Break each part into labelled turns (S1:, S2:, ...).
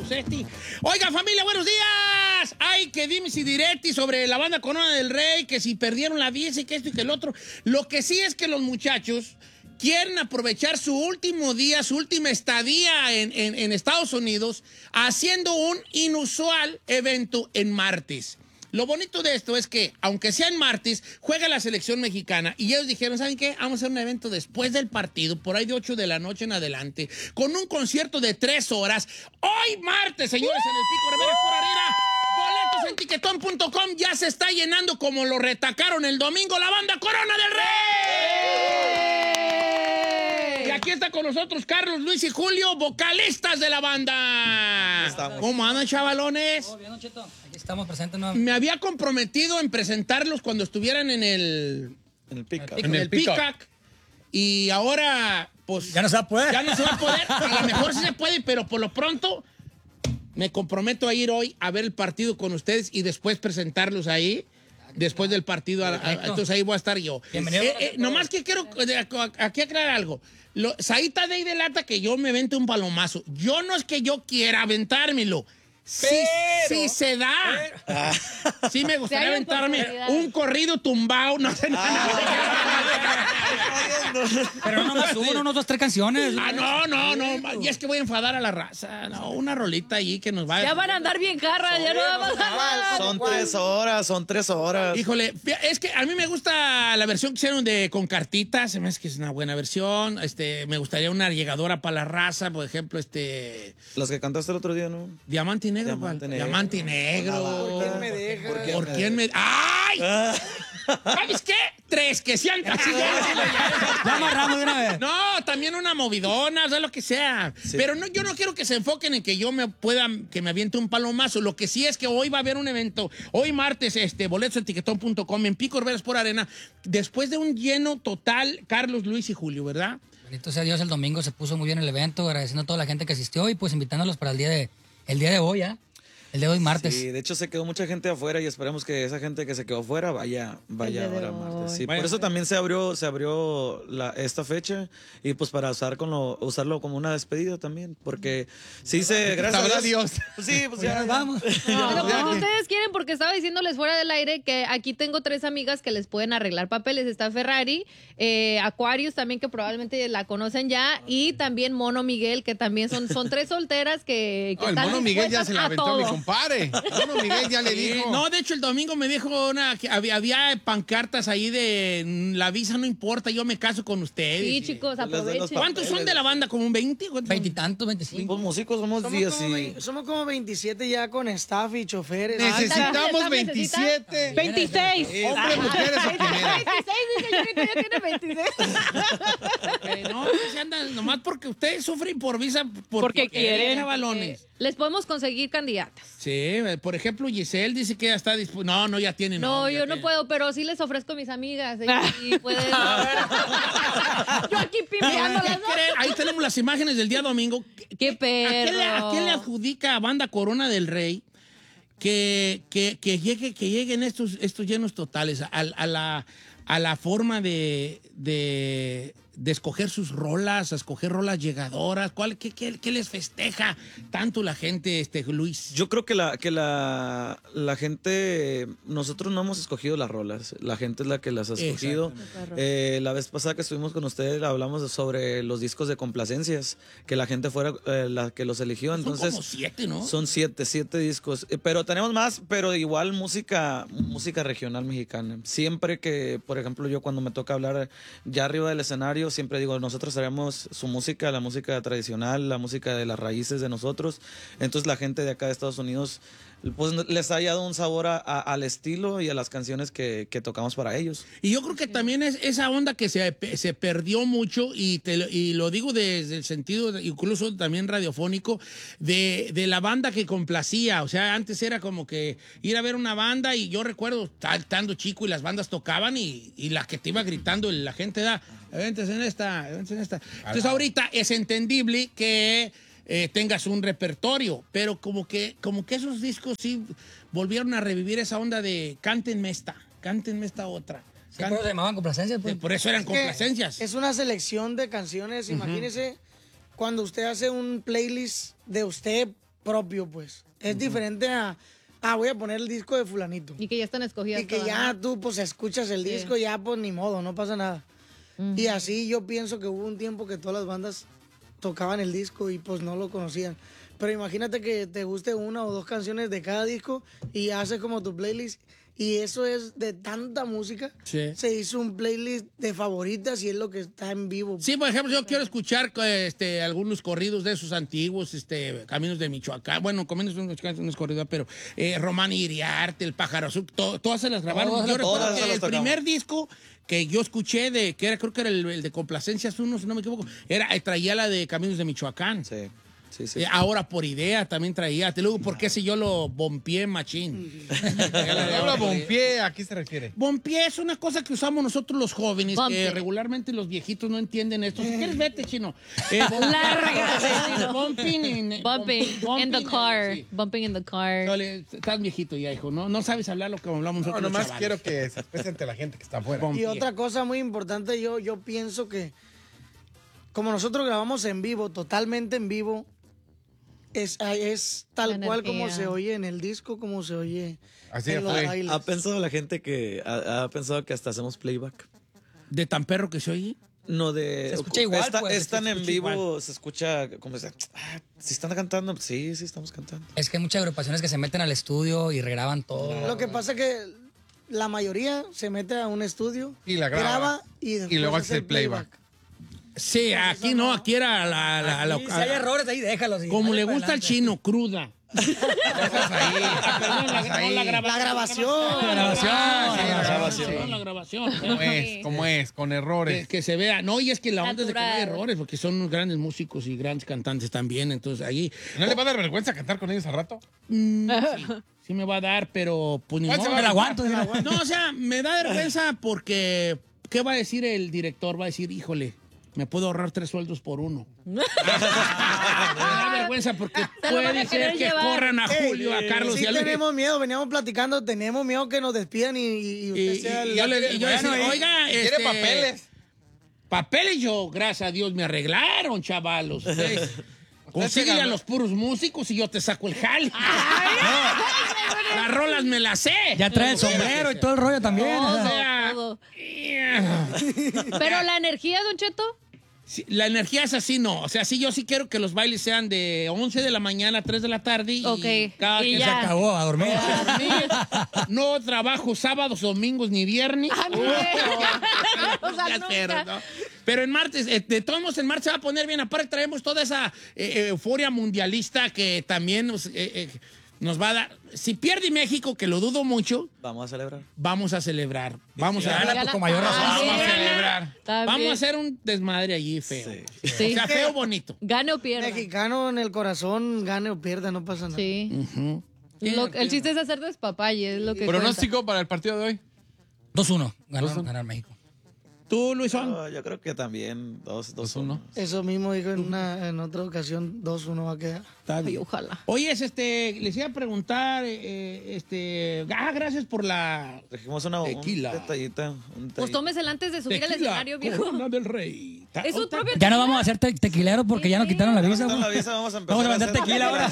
S1: Lucetti. Oiga, familia, buenos días. Ay, que dimes y diretti sobre la banda Corona del Rey, que si perdieron la 10 y que esto y que el otro. Lo que sí es que los muchachos quieren aprovechar su último día, su última estadía en Estados Unidos, haciendo un inusual evento en martes. Lo bonito de esto es que, aunque sea en martes, juega la selección mexicana. Y ellos dijeron, ¿saben qué? Vamos a hacer un evento después del partido, por ahí de 8 de la noche en adelante, con un concierto de 3 horas. Hoy martes, señores, en el Pico Remeras por Arena. Boletos en tiquetón.com. Ya se está llenando como lo retacaron el domingo la banda Corona del Rey. Y aquí está con nosotros Carlos, Luis y Julio, vocalistas de la banda. ¿Cómo andan, chavalones?
S2: Oh, bien, Don Cheto. Aquí estamos presentes nuevamente.
S1: Me había comprometido en presentarlos cuando estuvieran en el Peacock. Y ahora, pues...
S2: Ya no se va a poder.
S1: Ya no se va a poder. A lo mejor sí se puede, pero por lo pronto me comprometo a ir hoy a ver el partido con ustedes y después presentarlos ahí. Después del partido, entonces ahí voy a estar yo.
S2: Bienvenido.
S1: Nomás que quiero aquí aclarar algo. Saíta de ahí delata que yo me vente un palomazo. Yo no es que yo quiera aventármelo. Si se da. Sí me gustaría aventarme un corrido tumbado. No sé nada.
S2: Pero no nomás uno, no dos, tres canciones.
S1: No. Y es que voy a enfadar a la raza. No, una rolita ahí que nos va a...
S3: Ya van a andar bien jarras, ya no vamos a nada.
S4: Son 3 horas.
S1: Híjole, es que a mí me gusta la versión que hicieron con cartitas. Se me hace que es una buena versión. Me gustaría una llegadora para la raza, por ejemplo,
S4: Las que cantaste el otro día, ¿no?
S1: Diamante Negro, Diamante Negro.
S4: ¿Por quién me deja?
S1: ¿Por quién me... ¡Ay! ¿Sabes qué? 3 que sean así.
S2: Ya amarramos de una vez.
S1: No, también una movidona, o sea, lo que sea. Sí. Pero no, yo no quiero que se enfoquen en que yo que me aviente un palomazo. Lo que sí es que hoy va a haber un evento. Hoy martes, boletos en tiquetón.com en Pico Remeras por Arena. Después de un lleno total, Carlos, Luis y Julio, ¿verdad?
S2: Bendito sea Dios, el domingo se puso muy bien el evento, agradeciendo a toda la gente que asistió y pues invitándolos para el día de hoy, ¿ya? El de hoy martes.
S4: Sí, de hecho se quedó mucha gente afuera y esperemos que esa gente que se quedó afuera vaya ahora martes. Sí, por eso también se abrió esta fecha y pues para usarlo como una despedida también, porque sí gracias a Dios. Pues sí, pues ya
S2: vamos.
S3: Pero como ustedes quieren, porque estaba diciéndoles fuera del aire que aquí tengo 3 amigas que les pueden arreglar papeles. Está Ferrari, Aquarius también, que probablemente la conocen ya, y también Mono Miguel, que también son 3 solteras que
S5: el
S3: están
S5: Mono Miguel ya
S3: dispuestas
S5: se la
S3: a
S5: aventó
S3: todo.
S5: mi compadre. Mono Miguel ya le dijo.
S1: No, de hecho el domingo me dijo que había pancartas ahí de la visa no importa, yo me caso con ustedes.
S3: Sí, chicos, aprovechen.
S1: ¿Cuántos son de la banda? ¿Como un 20?
S2: 20 y tantos, 25.
S4: Pues músicos somos 10
S6: Somos como 27 ya con staff y choferes.
S5: Necesitamos 27.
S3: 26.
S5: Hombres, mujeres o quimeras.
S3: 26, dice yo, ya tiene 26.
S1: No, se andan nomás porque ustedes sufren por visa
S3: Porque quieren.
S1: Balones.
S3: Les podemos conseguir candidatas.
S1: Sí, por ejemplo, Giselle dice que ya está dispuesta. No, ya tiene.
S3: No, yo no puedo, pero sí les ofrezco a mis amigas. Y pueden... Yo aquí pimpeándolas, ¿no?
S1: Ahí tenemos las imágenes del día domingo.
S3: ¡Qué perro!
S1: ¿A qué le adjudica a Banda Corona del Rey que lleguen estos llenos totales a la forma de escoger sus rolas, a escoger rolas llegadoras? ¿Qué les festeja tanto la gente, Luis?
S4: Yo creo que la gente, nosotros no hemos escogido las rolas, la gente es la que las ha escogido. La vez pasada que estuvimos con ustedes hablamos sobre los discos de complacencias, que la gente fuera la que los eligió. Entonces,
S1: son como 7, ¿no?
S4: Son 7 discos, pero tenemos más, pero igual música regional mexicana. Siempre que, por ejemplo, yo cuando me toca hablar ya arriba del escenario, siempre digo, nosotros traemos su música, la música tradicional, la música de las raíces de nosotros. Entonces la gente de acá de Estados Unidos pues les ha dado un sabor al estilo y a las canciones que tocamos para ellos.
S1: Y yo creo que también es esa onda que se perdió mucho, y lo digo desde el sentido, incluso también radiofónico, de la banda que complacía. O sea, antes era como que ir a ver una banda, y yo recuerdo estando chico y las bandas tocaban y la que te iba gritando la gente da, eventos en esta. Entonces ahorita es entendible que tengas un repertorio, pero como que esos discos sí volvieron a revivir esa onda de cántenme esta otra.
S2: Sí, pero se llamaban complacencias, pues.
S1: Por eso eran complacencias.
S6: Es una selección de canciones, imagínese cuando usted hace un playlist de usted propio, pues. Es diferente a, voy a poner el disco de fulanito.
S3: Y que ya están escogidas
S6: Y que
S3: todas,
S6: ya
S3: ¿no?
S6: tú, pues, escuchas el disco, ya, pues, ni modo, no pasa nada. Y así yo pienso que hubo un tiempo que todas las bandas tocaban el disco y, pues, no lo conocían. Pero imagínate que te guste una o dos canciones de cada disco y haces como tu playlist. Y eso es de tanta música.
S1: Sí.
S6: Se hizo un playlist de favoritas y es lo que está en vivo.
S1: Sí, por ejemplo, yo quiero escuchar algunos corridos de esos antiguos, Caminos de Michoacán. Bueno, Caminos de Michoacán no es corrido, pero Román Iriarte, El Pájaro Azul, todas se las grabaron.
S2: Todas,
S1: Yo recuerdo
S4: todas
S1: que
S4: se las
S1: el
S4: tocamos.
S1: primer disco que yo escuché creo que era el de Complacencias 1, si no me equivoco, traía la de Caminos de Michoacán.
S4: Sí.
S1: Ahora por idea también traía. Te luego, ¿por qué si yo lo bompié machín?
S5: Habla bompié, ¿a qué se refiere?
S1: Bompié es una cosa que usamos nosotros los jóvenes, que
S3: Bompié.
S1: regularmente los viejitos no entienden esto. Si quieres, vete, chino.
S3: Larga.
S1: Bumping
S3: In the car.
S1: sí.
S3: Bumping in the car.
S1: Dale, estás viejito ya, hijo. No sabes hablar lo que hablamos
S5: No,
S1: nosotros. los
S5: nomás
S1: chavales.
S5: quiero que se presente la gente que está afuera.
S1: Bompié.
S6: Y otra cosa muy importante, yo pienso que como nosotros grabamos en vivo, totalmente en vivo, es tal
S3: La
S6: cual como
S3: energía.
S6: se oye en el disco, como se oye
S5: Así
S6: en los
S5: fue.
S6: bailes.
S4: ¿Ha pensado la gente que ha pensado que hasta hacemos playback?
S1: De tan perro que se oye.
S4: No de...
S2: Se escucha igual, pues,
S4: Es tan
S2: se
S4: en
S2: escucha
S4: vivo,
S2: igual.
S4: se escucha como si están cantando. Sí, estamos cantando.
S2: Es que hay muchas agrupaciones que se meten al estudio y regraban todo.
S6: Lo que pasa es que la mayoría se mete a un estudio,
S5: Y la graba.
S6: y después
S5: luego
S6: hace
S5: hace el playback.
S1: Sí, aquí no, aquí era
S2: Si hay errores ahí, déjalos. y
S1: como
S2: dale
S1: le
S2: para
S1: gusta al
S2: adelante.
S1: chino, cruda.
S5: Estás ahí.
S1: Perdón,
S5: Estás ahí.
S6: La grabación.
S2: La grabación.
S1: La grabación.
S5: ¿Cómo es? Con errores.
S1: Que se vea. No, y es que la onda es de que no hay
S3: Natural.
S1: errores, porque son grandes músicos y grandes cantantes también. Entonces, ahí
S5: ¿No le va a dar vergüenza cantar con ellos al rato?
S1: sí me va a dar, pero pues ni
S5: ¿Cuál se
S1: modo.
S5: va a
S2: Me la aguanto. mira.
S1: No, o sea, me da vergüenza porque, ¿qué va a decir el director? Va a decir, híjole, me puedo ahorrar 3 sueldos por uno. Me da vergüenza porque
S3: Se lo van a
S1: puede ser
S3: querer
S1: que
S3: llevar.
S1: corran a Julio, a Carlos
S6: Sí
S1: y a Luis.
S6: tenemos miedo, veníamos platicando, tenemos miedo que nos despidan y usted sea el...
S1: Y yo decía, oiga,
S5: Quiere papeles.
S1: Papeles yo, gracias a Dios, me arreglaron, chavalos. Ustedes, consíguele a los puros músicos y yo te saco el jale. Las rolas me las sé.
S2: Ya trae el sombrero y todo el rollo también.
S1: O
S2: o sea.
S1: sea,
S3: Todo. Pero la energía, Don Cheto.
S1: sí, la energía es así, no. O sea, sí, yo sí quiero que los bailes sean de 11 de la mañana a 3 de la tarde. Y
S3: Ok,
S1: cada
S3: y
S1: quien
S3: ya.
S1: se
S2: Se acabó a dormir.
S1: dormir. No trabajo sábados, domingos ni viernes.
S3: O sea,
S1: Ya
S3: nunca.
S1: cero, ¿no? Pero en martes, de todos modos, en martes se va a poner bien. Aparte, traemos toda esa euforia mundialista que también nos va a dar. Si pierde México, que lo dudo mucho,
S4: Vamos a celebrar.
S1: vamos a celebrar. Vamos a
S2: Gana, pues, con mayor razón.
S3: sí.
S5: Vamos a celebrar.
S3: Está
S1: Vamos
S3: bien.
S1: a hacer un desmadre allí feo.
S4: Sí.
S3: Sí.
S1: O sea, feo bonito.
S3: Gane o pierda.
S6: Mexicano en el corazón, gane o pierda, no pasa nada.
S3: Sí.
S1: Ujú.
S3: El chiste es hacer despapalle, es lo que
S5: Pronóstico para el partido de hoy.
S2: 2-1. Ganar México.
S1: ¿Tú, Luisón?
S4: No, yo creo que también 2-1.
S6: Eso mismo dijo en otra ocasión, 2-1 va a quedar.
S1: Está
S3: Ay,
S1: bien.
S3: ojalá.
S1: Oye, les iba a preguntar, gracias por la
S4: Trajimos
S1: Tequila.
S4: un detallito.
S3: Pues tómesela antes de subir al
S1: tequila
S3: escenario, viejo.
S1: Corona del Rey.
S3: Es su propio
S2: Ya no vamos a hacer tequileros porque ya nos quitaron la visa.
S4: Con la
S2: güey.
S4: visa vamos a empezar
S2: Vamos a vender
S4: hacer
S2: tequila ahora.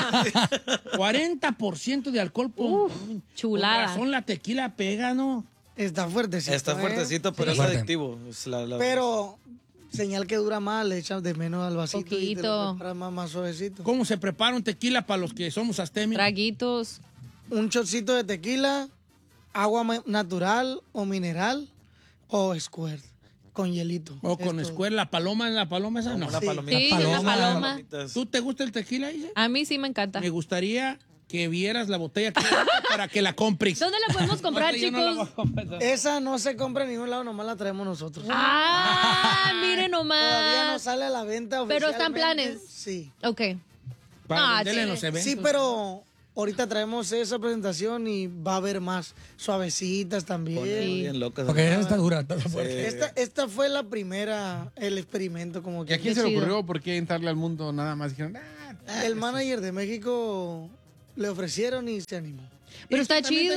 S1: 40% de alcohol por
S3: chulada.
S1: Con razón, la tequila pega, ¿no?
S6: Está fuertecito.
S4: Está fuertecito, pero
S2: Sí.
S4: es adictivo. Es
S6: Pero señal que dura más, le echas de menos al vasito y te lo
S3: Poquito.
S6: preparas más suavecito.
S1: ¿Cómo se prepara un tequila para los que somos astémicos?
S3: Traguitos.
S6: Un chocito de tequila, agua natural o mineral o squirt con hielito.
S1: O con
S6: Esto.
S1: escuela, la paloma esa, no.
S4: una
S6: Sí.
S4: palomita.
S3: Sí,
S2: paloma.
S3: una paloma.
S4: Palomitas.
S1: ¿Tú te gusta el tequila, Isa?
S3: A mí sí me encanta.
S1: Me gustaría que vieras la botella que para que la compres.
S3: ¿Dónde la podemos comprar,
S1: Yo no la voy
S3: chicos?
S1: a comprar.
S6: Esa no se compra en ningún lado, nomás la traemos nosotros.
S3: Ah, miren
S6: Todavía no
S3: nomás.
S6: sale a la venta
S3: Pero están
S6: oficialmente.
S3: planes.
S6: Sí.
S3: Ok.
S1: Para
S3: Ah,
S1: venderle en
S3: sí.
S1: los eventos.
S6: Sí, pero ahorita traemos esa presentación y va a haber más suavecitas también.
S4: Bien locas.
S2: Porque esa está dura. Está fuerte.
S6: Esta fue la primera, el experimento como
S5: ¿Y
S6: que
S5: a quién se le
S3: chido.
S5: ocurrió por qué entrarle al mundo nada más? Dijeron,
S6: el manager de México Le ofrecieron y se animó.
S3: Pero
S1: Esto
S3: está
S1: también
S3: chido.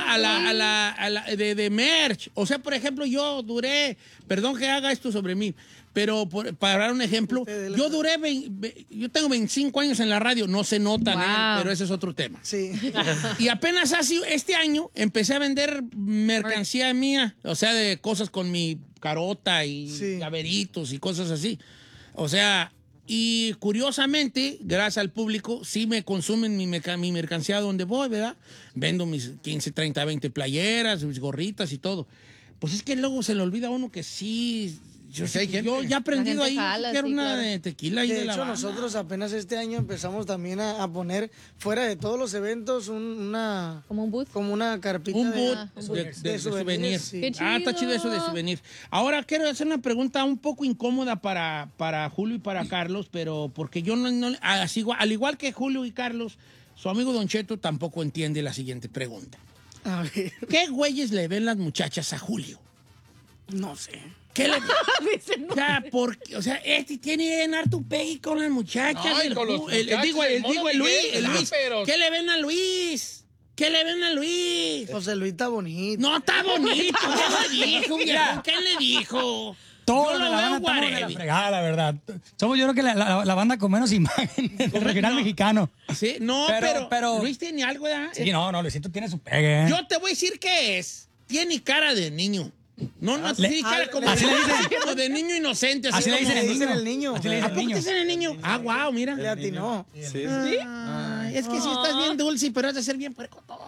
S1: De merch. O sea, por ejemplo, yo duré, perdón que haga esto sobre mí, pero para dar un ejemplo, yo duré, yo tengo 25 años en la radio, no se nota,
S3: Wow.
S1: pero ese es otro tema.
S6: Sí.
S1: Y apenas hace este año empecé a vender mercancía mía, o sea, de cosas con mi carota y
S6: Sí.
S1: llaveritos y cosas así. O sea, y curiosamente, gracias al público, sí me consumen mi mercancía donde voy, ¿verdad? Vendo mis 15, 30, 20 playeras, mis gorritas y todo. Pues es que luego se le olvida a uno que sí... Yo ya he aprendido
S3: La gente
S1: ahí,
S3: jala,
S1: quiero
S3: sí,
S1: una
S3: claro.
S1: de tequila y
S6: De
S1: de la
S6: hecho,
S1: banda.
S6: nosotros apenas este año empezamos también a poner, fuera de todos los eventos,
S3: Como un booth.
S6: como una carpita
S1: Un
S6: de,
S1: boot de souvenir.
S6: sí.
S3: Qué
S1: Ah, está chido eso de
S3: chido.
S1: souvenir. Ahora quiero hacer una pregunta un poco incómoda para Julio y para Carlos, pero porque yo al igual que Julio y Carlos, su amigo Don Cheto tampoco entiende la siguiente pregunta.
S6: A ver,
S1: ¿Qué güeyes le ven las muchachas a Julio?
S6: no sé.
S1: ¿Qué le
S3: Dice, no.
S1: o sea, este tiene bien harto pegue con las muchachas.
S5: No, y con los muchachos,
S1: digo
S5: el Mono
S1: el Luis,
S5: Miguel,
S1: el Luis.
S5: pero-
S1: ¿Qué le ven a Luis? ¿Qué le ven a Luis?
S6: José Luis está bonito.
S1: No está bonito. ¿Qué le dijo, viejo? ¿Qué le dijo?
S2: Todos
S1: Yo
S2: de
S1: lo
S2: la
S1: veo
S2: banda estamos de la
S1: guarebi.
S2: fregada, la verdad. Somos yo creo que la banda con menos imagen del regional
S1: No.
S2: mexicano.
S1: Sí, no, pero Luis tiene algo, ¿verdad?
S2: Sí, no, Luisito tiene su pegue. ¿eh?
S1: Yo te voy a decir qué es. Tiene cara de niño. No, tiene cara como,
S2: así le dicen.
S1: como de niño inocente.
S2: Así le
S1: como-
S2: dicen
S6: le
S2: el
S6: dicen
S2: niño.
S6: el niño.
S2: Así le
S1: ¿A
S2: dicen el
S1: poco te
S2: niño.
S1: dicen el niño? Ah, wow, mira.
S6: Le atinó.
S4: Sí.
S1: Ay, es que sí estás bien dulce, pero has de ser bien puerco todo.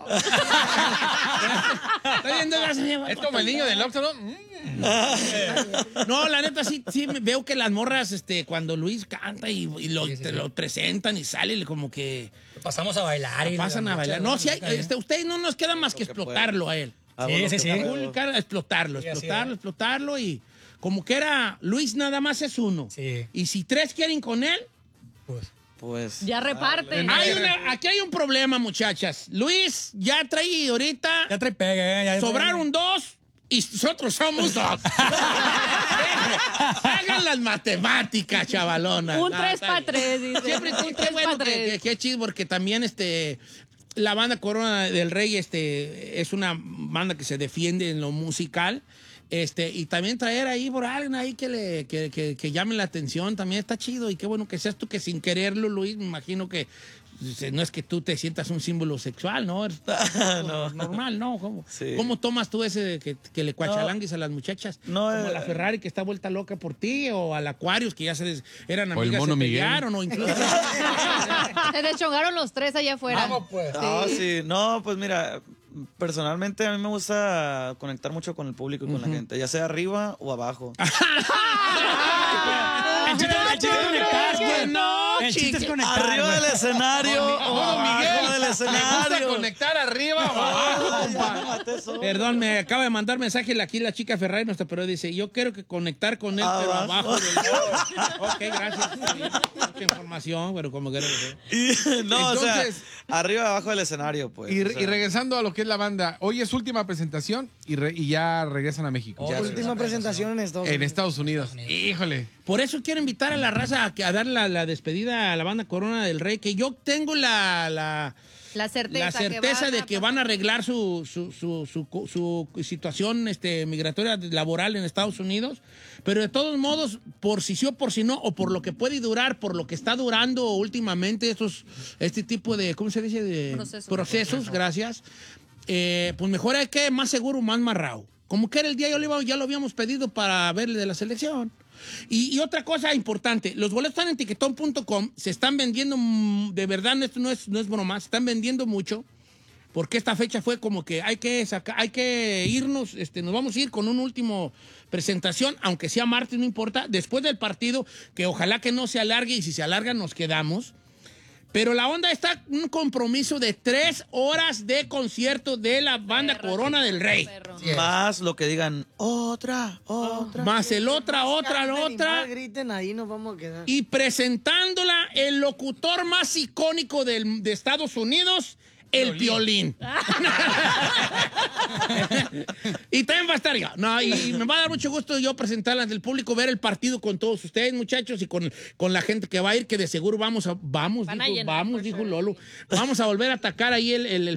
S1: Está bien dulce,
S5: Es como el niño del Oxxo, ¿no?
S1: No, la neta, sí veo que las morras, cuando Luis canta y te lo presentan y sale como que
S2: Pasamos a bailar.
S1: pasan a bailar. No, sí, ustedes no nos queda más que explotarlo a él.
S2: Sí.
S1: Explotarlo y como que era, Luis nada más es uno.
S2: Sí.
S1: Y si tres quieren con él,
S4: Pues.
S3: Ya reparten.
S1: aquí hay un problema, muchachas. Luis ya trae ahorita,
S2: Ya trae pegue, ya
S1: sobraron dos y nosotros somos dos. Hagan las matemáticas, chavalona.
S3: Un
S1: No,
S3: 3
S1: está
S3: para
S1: bien.
S3: 3, dice.
S1: Siempre
S3: Un
S1: qué
S3: 3
S1: bueno
S3: pa' tres.
S1: que chido porque también la banda Corona del Rey es una banda que se defiende en lo musical. Y también traer ahí por alguien ahí que llame la atención también está chido y qué bueno que seas tú que sin quererlo, Luis, me imagino que no es que tú te sientas un símbolo sexual, ¿no? Es normal, ¿no?
S4: Sí.
S1: ¿Cómo tomas tú ese que le cuachalangues a las muchachas?
S4: No,
S1: Como a la Ferrari que está vuelta loca por ti o al Aquarius que ya eran
S5: O el
S1: amigas,
S5: Mono
S1: se
S5: Miguel.
S1: pelearon o incluso...
S3: Se deschongaron los tres allá afuera.
S2: pues.
S4: Ah, sí. No, pues mira, personalmente a mí me gusta conectar mucho con el público y con la gente, ya sea arriba o abajo.
S2: El chiste es conectar, güey.
S1: No,
S2: El chiste es
S1: chica.
S2: conectar.
S4: Arriba
S2: güey.
S4: del escenario o
S5: Mono
S4: abajo
S5: Miguel,
S4: del
S5: ¿te gusta
S4: escenario.
S5: conectar arriba o abajo, compa?
S1: Perdón, me acaba de mandar mensaje aquí la chica Ferrari, nuestra pero dice, yo quiero que conectar con él, pero
S4: Abajo.
S1: abajo del... Ok, gracias. Mucha información, pero como que...
S4: No, o sea,
S5: Entonces-
S4: arriba abajo del escenario, pues.
S5: Y,
S4: o sea.
S5: y regresando a lo que es la banda, hoy es su última presentación y ya regresan a México.
S2: Oh,
S5: Ya
S6: Última presentación en Estados
S5: en
S6: Unidos.
S5: Estados Unidos. Híjole.
S1: Por eso quiero invitar a la raza a dar la despedida a la banda Corona del Rey, que yo tengo la certeza de que van a arreglar su situación migratoria laboral en Estados Unidos, pero de todos modos, por si sí o por si no, o por lo que puede durar, por lo que está durando últimamente este tipo de, ¿cómo se dice? De procesos, gracias. Pues mejor hay que más seguro, más marrado. Como que era el día, ya lo habíamos pedido para verle de la selección. Y otra cosa importante, los boletos están en tiquetón.com, se están vendiendo, de verdad, esto no es broma, se están vendiendo mucho, porque esta fecha fue como que hay que irnos, nos vamos a ir con una última presentación, aunque sea martes, no importa, después del partido, que ojalá que no se alargue, y si se alarga nos quedamos. Pero la onda está un compromiso de 3 horas de concierto de la banda Corona del Rey.
S4: Más lo que digan, otra.
S1: Más el otra.
S6: Griten, ahí nos vamos a quedar.
S1: Y presentándola, el locutor más icónico de Estados Unidos, el Piolín. Y también va a estar yo. No, y me va a dar mucho gusto yo presentarla ante el público, ver el partido con todos ustedes, muchachos, y con la gente que va a ir, que de seguro vamos,
S3: Van a llenar, por
S1: dijo
S3: favor.
S1: Lolo. Vamos a volver a atacar ahí el